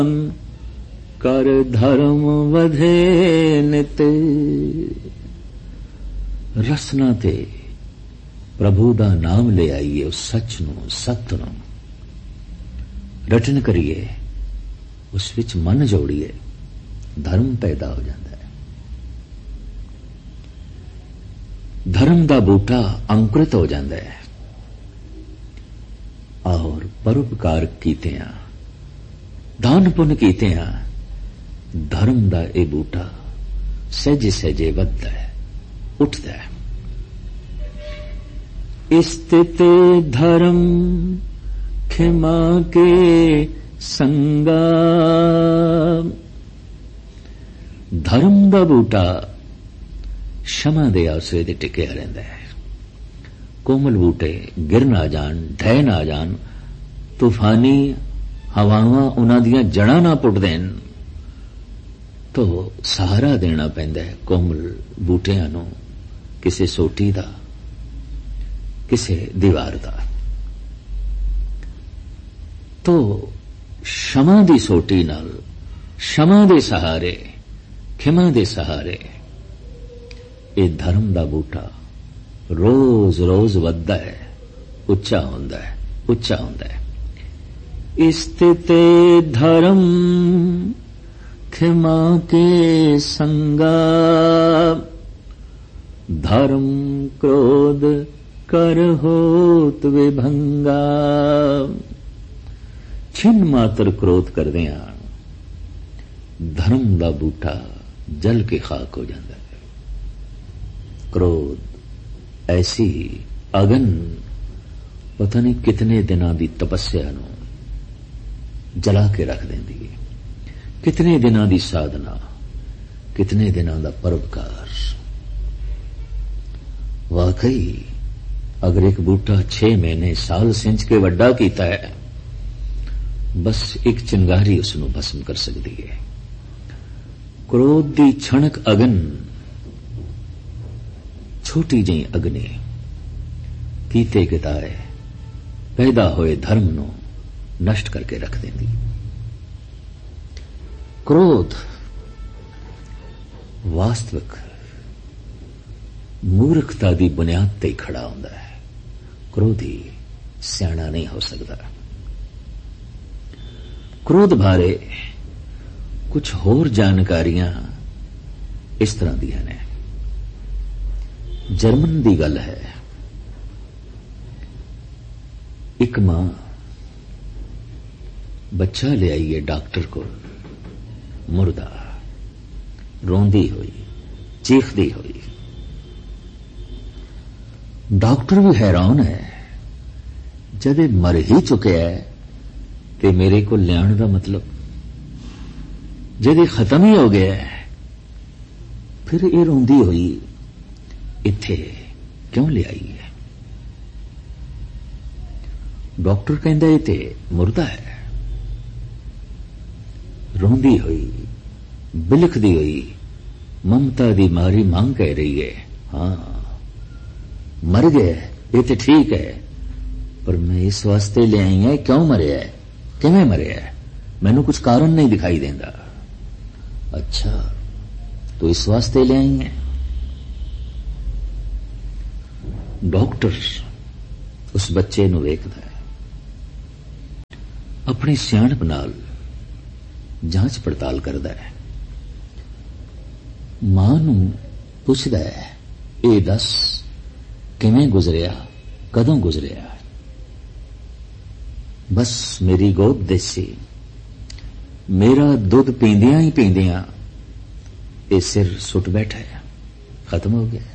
कर धर्म वधे नित। रसना ते प्रभु दा नाम ले आईए, उस सच नूं सत नूं रटन करिए, उस विच मन जोड़िए, धर्म पैदा हो जाता है। धर्म दा बूटा अंकुरित हो जाता है और परोपकार कीते हैं, दान पुण्य कीते हैं, धर्म दा ए बूटा सहजे सहजे वधदा है, उठता है। स्थित धर्म खिमा के संगा। धर्म दा बूटा क्षमा दे आसरे ते टिकिया रहिंदा है। कोमल बूटे गिर ना जान, ढह ना जान, तूफानी हवावां उन्हां दियां जड़ां ना पुट देन, तो सहारा देना पैंदा है कोमल बूटियां नूं, किसे सोटी दा, किसे दीवार दा। तो क्षमा दी सोटी नाल, क्षमा दे सहारे, खिमा दे सहारे ये धर्म दा बूटा रोज रोज वधदा है, उच्चा हुंदा है, उच्चा हुंदा है। स्थित धर्म खिमा के संगा। धर्म क्रोध कर होत विभंगा। छिन मात्र क्रोध करदियां धर्म दा बूटा जल के खाक हो जाता है। क्रोध ऐसी अगन पता नहीं कितने दिनां दी तपस्या नूं जला के रख देंदी है, कितने दिनां दी साधना, कितने दिनां दा परोपकार। वाकई अगर एक बूटा 6 महीने साल सिंच के वड्डा कीता है, बस एक चिंगारी उसनूं भस्म कर सकती है। क्रोध दी छणक अगन, छोटी जी अग्नि कीते किताए पैदा होए धर्म नूं नष्ट करके रख देंदी। क्रोध वास्तविक मूर्खता दी बुनियाद ते खड़ा हुंदा है। क्रोधी सियाणा नहीं हो सकता। क्रोध बारे कुछ होर जानकारियां इस तरह दी ने। जर्मन दी गल है, एक मां बच्चा ले आई है डॉक्टर को, मुर्दा, रोंदी हुई, चीखदी हुई। डॉक्टर भी हैरान है, जद मर ही चुके है ते मेरे को लियाण दा मतलब, जद खत्म ही हो गया है, फिर ये रोंदी हुई इत्थे क्यों ले आई है? डॉक्टर कहंदा ये ते मुर्दा है। रोंदी हुई, बिलखदी हुई, ममता दी मारी मांग कह रही है, हाँ मर गया ये तो ठीक है, पर मैं इस वास्ते ले आई है, क्यों मरिया है, किवें मरिया है, मैनू कुछ कारण नहीं दिखाई देंदा। अच्छा तो इस वास्ते ले आई है। डॉक्टर उस बच्चे नूं वेखदा है, अपनी सियाणप नाल जांच पड़ताल करदा है, मां नूं पुछदा है, ए दस किवें गुजरिया, कदों गुजरिया? बस मेरी गोद देसी, मेरा दुध पींदियां ही पींदियां ये सिर सुट बैठा है, खत्म हो गया।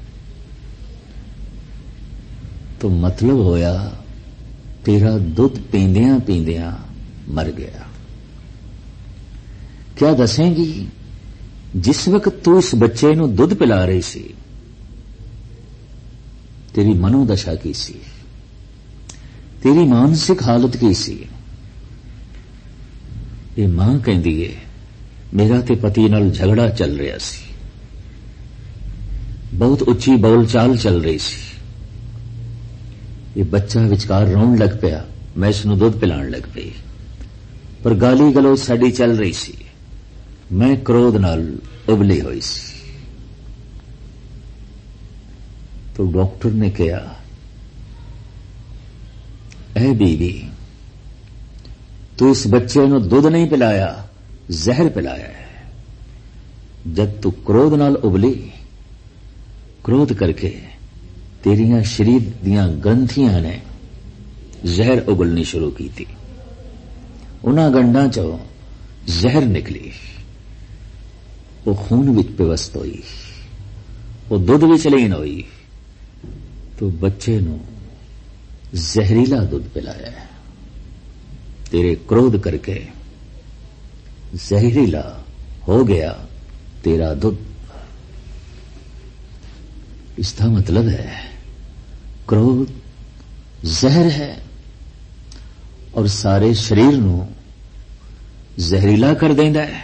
तो मतलब होया तेरा दुध पींदियां पींदियां मर गया। क्या दसेंगी जिस वक्त तू इस बच्चे नूं दुध पिला रही सी, तेरी मनोदशा की सी, तेरी मानसिक हालत की सी? ये मां कहंदी है मेरा ते पति नाल झगड़ा चल रहा सी, बहुत उच्ची बोल चाल चल रही सी, ये बच्चा विचकार रोन लग पिया, मैं इसनूं दुध पिलाण लग पई, पर गाली गलोच साडी चल रही सी। मैं क्रोध नाल उबली हुई सी। तो डॉक्टर ने कहा, ऐ बीवी, तू इस बच्चे नूं दुध नहीं पिलाया, जहर पिलाया है। जब तू क्रोध नाल उबली, क्रोध करके तेरियां शरीर दियां ग्रंथियां ने जहर उगलनी शुरू की थी। उन्हां गंढां चों जहर निकली, वो खून विच पिवस्त हुई, वो दुध विच लीन हुई। तो बच्चे नूं जहरीला दुध पिलाया है। तेरे क्रोध करके जहरीला हो गया तेरा दुध। इसका मतलब है क्रोध जहर है और सारे शरीर नूं जहरीला कर देंदा है।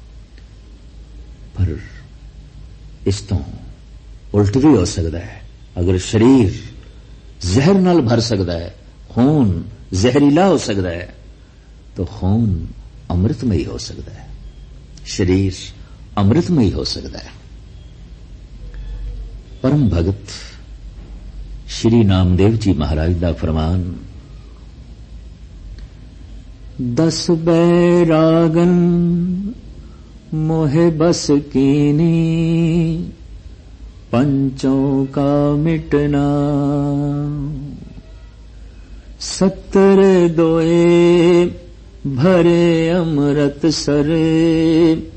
पर इस तो उल्ट भी हो सकता है। अगर शरीर जहर नाल भर सकता है, खून जहरीला हो सकता है, तो खून अमृतमयी हो सकता है, शरीर अमृतमयी हो सकता है। परम भगत श्री नामदेव जी महाराज दा फरमान, 10 बैरागन मोहे बस कीनी, पंचों का मिटना। 70 दोए भरे अमृत सरे,